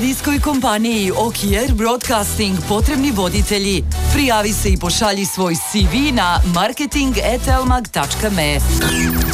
Televizijskoj kompaniji Okier Broadcasting potrebni voditelji. Prijavi se i pošalji svoj CV na marketing@elmag.me.